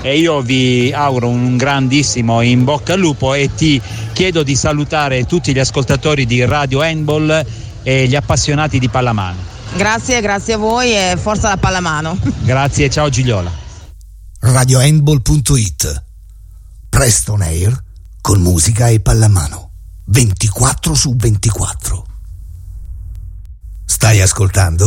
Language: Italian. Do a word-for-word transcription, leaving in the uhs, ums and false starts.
e io vi auguro un grandissimo in bocca al lupo e ti chiedo di salutare tutti gli ascoltatori di Radio Handball e gli appassionati di pallamano. Grazie, grazie a voi e forza la pallamano. Grazie, ciao Gigliola. radio handball punto it. Presto on air con musica e pallamano ventiquattro su ventiquattro. Stai ascoltando